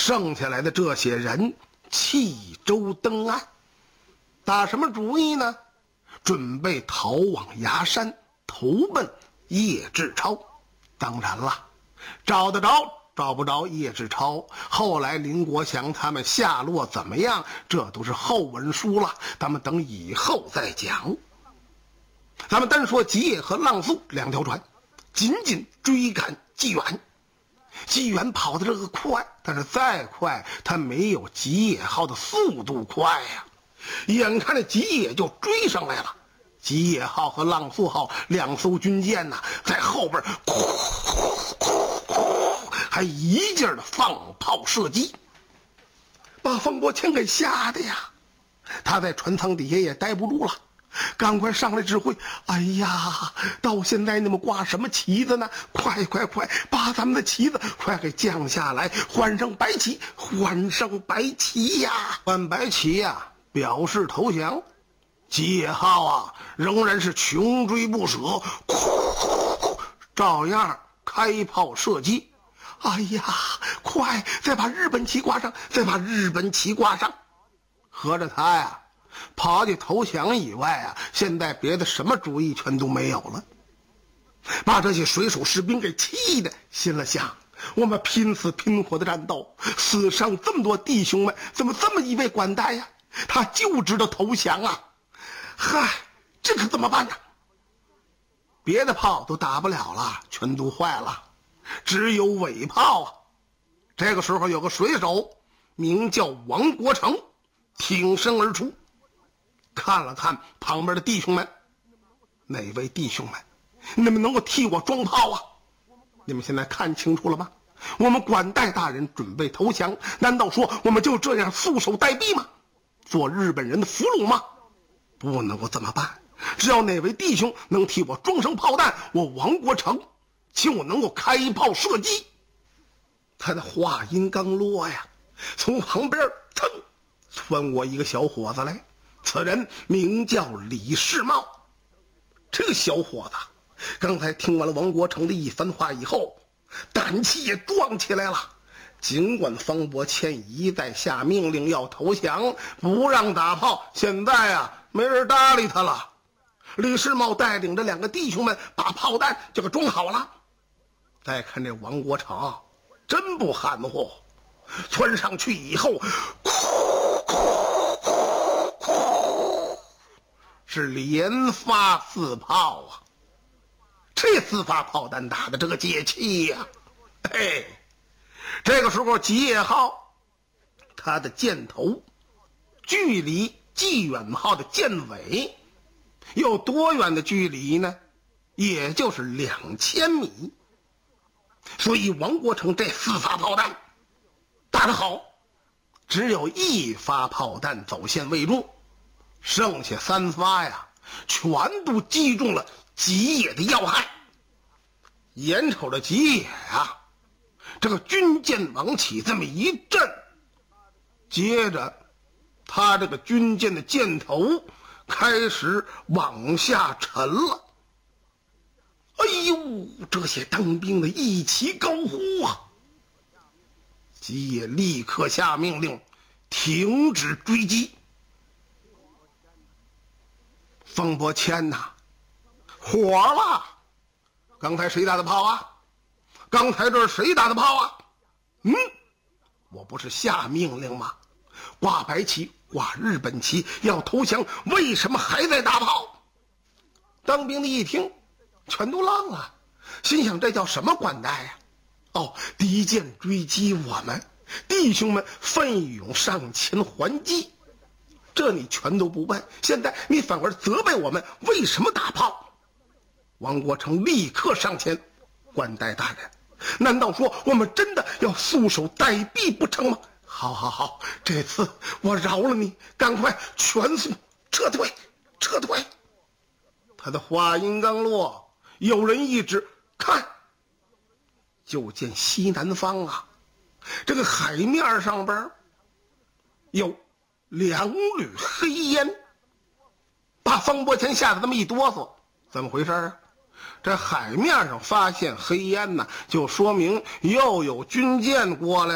剩下来的这些人弃舟登岸，打什么主意呢？准备逃往崖山，投奔叶志超。当然了，找得着找不着叶志超，后来林国祥他们下落怎么样，这都是后文书了，咱们等以后再讲。咱们单说吉野和浪速两条船紧紧追赶纪远。纪远跑的这个快，但是再快他没有吉野号的速度快呀。眼看着吉野就追上来了，吉野号和浪速号两艘军舰呢，在后边还一劲儿的放炮射击，把方伯谦给吓得呀，他在船舱底下也待不住了，赶快上来指挥。哎呀，到现在你们挂什么旗子呢？快把咱们的旗子快给降下来，换上白旗，换上白旗呀！换白旗呀，表示投降。吉野号啊，仍然是穷追不舍，照样开炮射击。哎呀，快再把日本旗挂上，再把日本旗挂上！合着他呀，跑去投降以外啊，现在别的什么主意全都没有了，把这些水手士兵给气的，心了想：我们拼死拼活的战斗，死伤这么多弟兄们，怎么这么一位管带呀？他就知道投降啊！嗨，这可怎么办呢？别的炮都打不了了，全都坏了，只有尾炮啊！这个时候有个水手名叫王国成，挺身而出，看了看旁边的弟兄们，哪位弟兄们，你们能够替我装炮啊？你们现在看清楚了吗？我们管带大人准备投降，难道说我们就这样束手待毙吗？做日本人的俘虏吗？不能够这么办，只要哪位弟兄能替我装上炮弹，我王国成就能够开炮射击。他的话音刚落呀，从旁边噌窜过一个小伙子来，此人名叫李世茂。这个小伙子刚才听完了王国成的一番话以后，胆气也壮起来了。尽管方伯谦一再下命令要投降，不让打炮，现在啊没人搭理他了。李世茂带领着两个弟兄们把炮弹就给装好了。再看这王国成真不含糊，窜上去以后，是连发4炮啊！这4发炮弹打的这个解气呀！嘿，这个时候吉野号它的箭头距离纪远号的箭尾有多远的距离呢？也就是2000米。所以王国成这4发炮弹打得好，只有1发炮弹走线未中，剩下3发呀全都击中了吉野的要害。眼瞅着吉野啊，这个军舰往起这么一震，接着他这个军舰的箭头开始往下沉了。哎呦，这些当兵的一齐高呼啊！吉野立刻下命令停止追击。方伯谦呐，火了！刚才谁打的炮啊？刚才这是谁打的炮啊？我不是下命令吗？挂白旗，挂日本旗，要投降，为什么还在打炮？当兵的一听全都愣了，心想这叫什么管带呀？哦，敌舰追击我们，弟兄们奋勇上前还击，这你全都不问，现在你反而责备我们为什么打炮。王国成立刻上前：管带大人，难道说我们真的要束手待毙不成吗？好，这次我饶了你，赶快全速撤退。他的话音刚落，有人一指，看，就见西南方啊，这个海面上边有2缕黑烟，把方伯谦吓得这么一哆嗦。怎么回事啊？这海面上发现黑烟呢，就说明又有军舰过来。